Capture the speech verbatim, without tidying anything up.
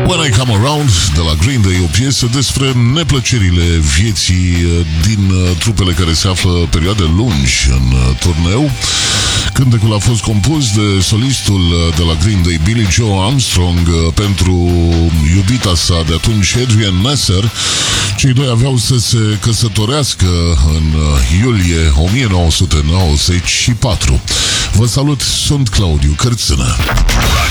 When I Come Around de la Green Day, o piesă despre neplăcerile vieții din trupele care se află perioade lungi în turneu. Cântecul a fost compus de solistul de la Green Day, Billie Joe Armstrong, pentru iubita sa de atunci, Adrienne Nasser. Cei doi aveau să se căsătorească în iulie o mie nouă sute nouăzeci și patru. Vă salut, sunt Claudiu Cărțână.